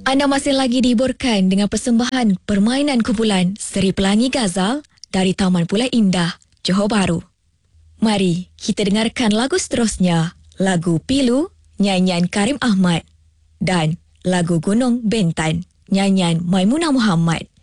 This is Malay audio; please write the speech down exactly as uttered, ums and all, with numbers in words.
Anda masih lagi dihiburkan dengan persembahan permainan kumpulan Seri Pelangi Ghazal dari Taman Pulau Indah, Johor Bahru. Mari kita dengarkan lagu seterusnya, lagu Pilu, nyanyian Karim Ahmad dan lagu Gunung Bentan, nyanyian Maimunah Muhammad.